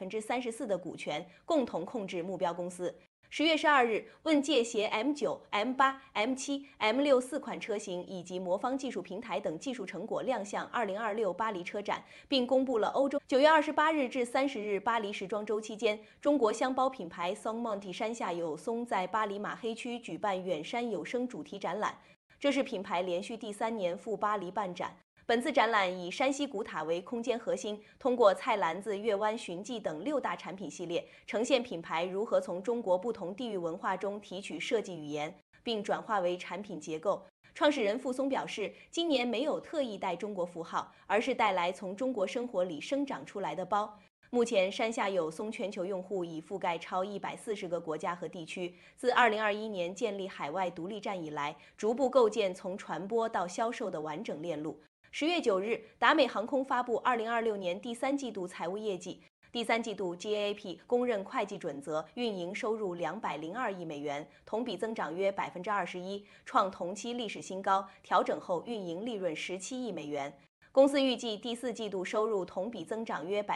34%的股权，共同控制目标公司。10月12日，问界携 M9、M8、M7、M6 4款车型以及魔方技术平台等技术成果亮相2026巴黎车展，并公布了欧洲9月28日至30日巴黎时装周期间，中国箱包品牌 Songmonti 山下有松在巴黎马黑区举办远山有声主题展览。这是品牌连续第3年赴巴黎办展。本次展览以山西古塔为空间核心，通过菜篮子、月湾寻迹等6大产品系列，呈现品牌如何从中国不同地域文化中提取设计语言，并转化为产品结构。创始人傅松表示，今年没有特意带中国符号，而是带来从中国生活里生长出来的包。目前，山下有松全球用户已覆盖超140个国家和地区。自2021年建立海外独立站以来，逐步构建从传播到销售的完整链路。10月9日，达美航空发布2026年第3季度财务业绩。第3季度 GAAP 公认会计准则运营收入202亿美元，同比增长约21%，创同期历史新高。调整后运营利润17亿美元。公司预计第4季度收入同比增长约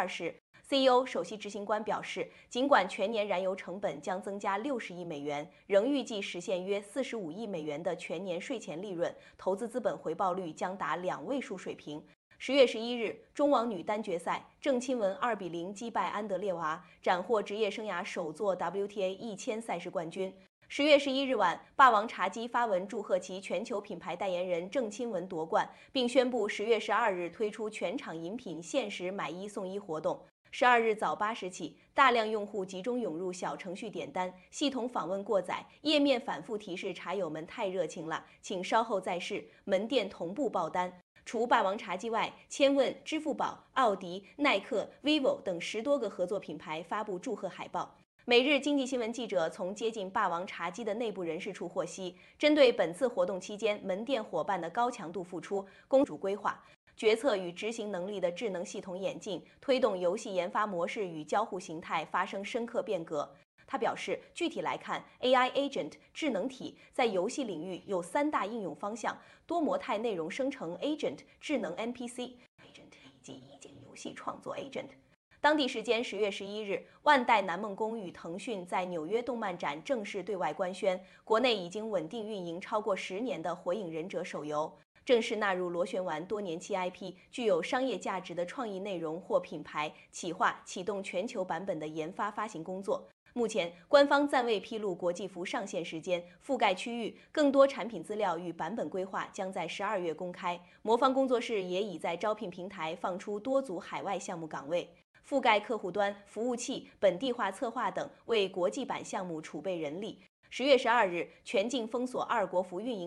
20%。CEO 首席执行官表示，尽管全年燃油成本将增加60亿美元，仍预计实现约45亿美元的全年税前利润，投资资本回报率将达2位数水平。10月11日，中网女单决赛，郑钦文2比0击败安德烈娃，斩获职业生涯首座 WTA 1000赛事冠军。10月11日晚，霸王茶姬发文祝贺其全球品牌代言人郑钦文夺冠，并宣布10月12日推出全场饮品限时买1送1活动。12日早8时起，大量用户集中涌入小程序点单，系统访问过载，页面反复提示茶友们太热情了，请稍后再试，门店同步爆单。除霸王茶姬外，千问、支付宝、奥迪、耐克、vivo 等10多个合作品牌发布祝贺海报。每日经济新闻记者从接近霸王茶姬的内部人士处获悉，针对本次活动期间门店伙伴的高强度付出，公主规划、决策与执行能力的智能系统演进，推动游戏研发模式与交互形态发生深刻变革。他表示，具体来看 ，AI Agent 智能体在游戏领域有3大应用方向：多模态内容生成 Agent、智能 NPC Agent 以及一键游戏创作 Agent。当地时间10月11日，万代南梦宫与腾讯在纽约动漫展正式对外官宣，国内已经稳定运营超过10年的《火影忍者》手游。正式纳入螺旋丸多年期 IP， 具有商业价值的创意内容或品牌企划，启动全球版本的研发发行工作。目前，官方暂未披露国际服上线时间、覆盖区域，更多产品资料与版本规划将在12月公开。魔方工作室也已在招聘平台放出多组海外项目岗位，覆盖客户端、服务器、本地化策划等，为国际版项目储备人力。10月12日，全境封锁2国服运营。